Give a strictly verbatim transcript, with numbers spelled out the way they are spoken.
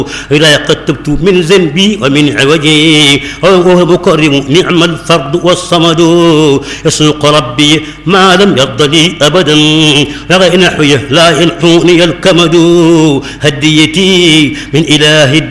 إلى قد تبت من ذنبي ومن عوجي وهو مكرم نعم الفرد والصمد يسوق ربي ما لم يرض لي أبدا لغى نحويه لا ينحوني الكمد هديتي من إله